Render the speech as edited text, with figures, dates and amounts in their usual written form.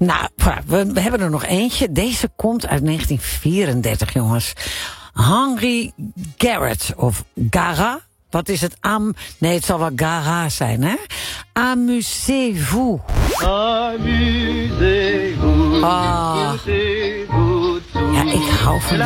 Nou, we hebben er nog eentje. Deze komt uit 1934, jongens. Henry Garrett of Gara. Wat is het? Nee, het zal wel Gara zijn, hè? Amusez-vous. Amusez-vous. Ja, ik hou van